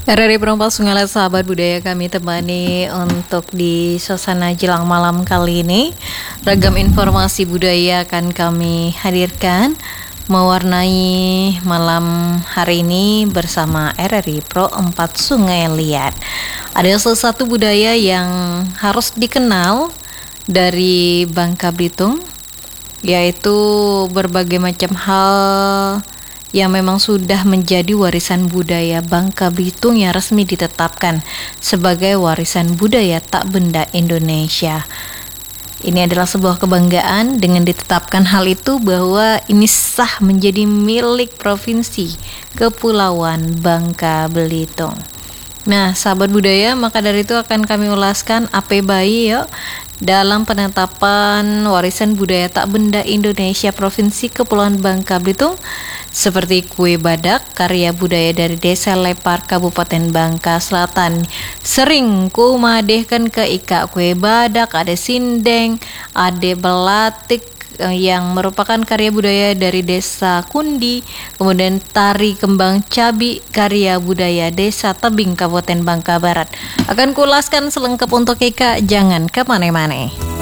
RRI Perempat Sungai, sahabat budaya kami temani untuk di suasana jelang malam kali ini. Ragam informasi budaya akan kami hadirkan mewarnai malam hari ini bersama RRI Pro 4 Sungai Liat. Ada salah satu budaya yang harus dikenal dari Bangka Belitung, yaitu berbagai macam hal yang memang sudah menjadi warisan budaya Bangka Belitung yang resmi ditetapkan sebagai warisan budaya tak benda Indonesia. Ini adalah sebuah kebanggaan dengan ditetapkan hal itu, bahwa ini sah menjadi milik Provinsi Kepulauan Bangka Belitung. Nah, sahabat budaya, maka dari itu akan kami ulaskan apa bayi yuk dalam penetapan warisan budaya tak benda Indonesia Provinsi Kepulauan Bangka Belitung, seperti kue badak, karya budaya dari Desa Lepar, Kabupaten Bangka Selatan. Sering kumadehkan ke ika kue badak, ada sindeng, ada belatik yang merupakan karya budaya dari Desa Kundi, kemudian tari kembang cabi, karya budaya Desa Tebing, Kabupaten Bangka Barat. Akan kulaskan selengkap untuk Ika, jangan kemana-mana.